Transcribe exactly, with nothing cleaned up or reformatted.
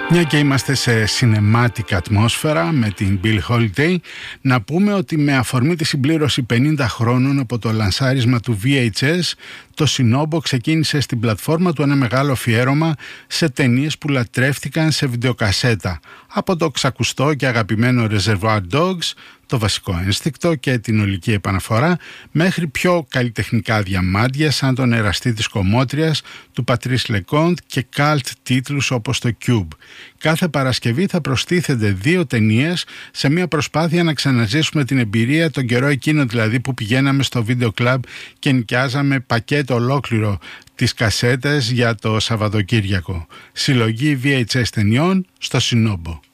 Μια και είμαστε σε cinematic ατμόσφαιρα με την Billie Holiday, να πούμε ότι με αφορμή τη συμπλήρωση πενήντα χρόνων από το λανσάρισμα του βι έιτς ες, το Sinobo ξεκίνησε στην πλατφόρμα του ένα μεγάλο αφιέρωμα σε ταινίες που λατρεύτηκαν σε βιντεοκασέτα, από το ξακουστό και αγαπημένο Reservoir Dogs, το βασικό ένστικτο και την ολική επαναφορά, μέχρι πιο καλλιτεχνικά διαμάντια σαν τον εραστή της Κομμότριας του Patrice Leconte και cult τίτλους όπως το Cube. Κάθε Παρασκευή θα προστίθενται δύο ταινίες σε μια προσπάθεια να ξαναζήσουμε την εμπειρία, τον καιρό εκείνο δηλαδή που πηγαίναμε στο βίντεο κλαμπ και νοικιάζαμε πακέτο ολόκληρο τις κασέτες για το Σαββατοκύριακο. Συλλογή βι έιτς ες ταινιών στο Sinobo.